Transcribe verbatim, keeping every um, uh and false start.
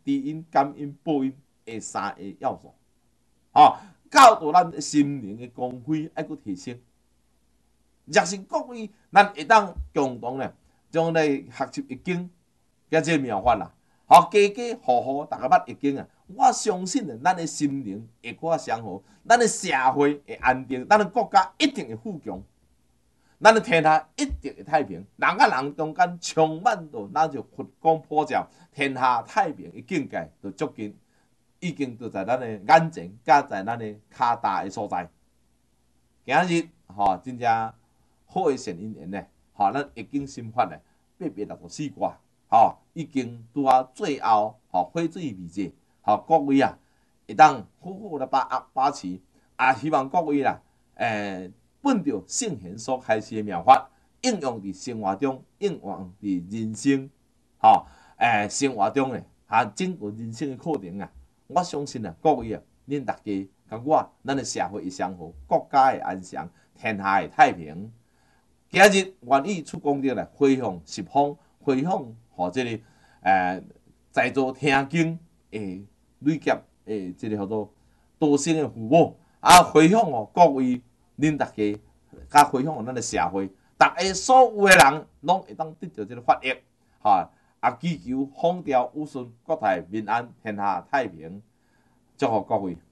知音、感应、报应的三个要素，吼，教导咱心灵的光辉爱佫提升。若是各位，咱会当共同咧，将来学习易经，甲这妙法啦，吼，家家户户大家捌易经啊。我相信咧，咱的心灵会搁较祥和，咱的社会会安定，咱的国家一定会富强，咱的天下一定会太平。人甲人中间充满着咱就佛光普照，天下太平的境界就足近，已经就在咱的眼前，加在咱的骹大的所在。今日吼，真正好的善因缘咧，吼，咱易经心法咧，八百六十四卦，吼，已经拄啊最后吼火水未济，吼，各位啊，会当好好来把握把持，也希望各位啦，诶，本着圣贤所开示的妙法，应用伫生活中，应用伫人生，吼，诶，生活中诶，哈，整个人生的课程啊，我相信啊，各位啊，恁大家甲我，咱的社会会祥和，国家会安详，天下会太平。今日愿意出功德来回向十方，回向互这个诶、呃、在座听经诶累劫诶，这个叫做多生的父母啊，回向哦各位恁大家，甲回向咱的社会，大家所有的人拢会当得到这个法益，哈啊，祈求风调雨顺，国泰民安，天下太平，祝福各位。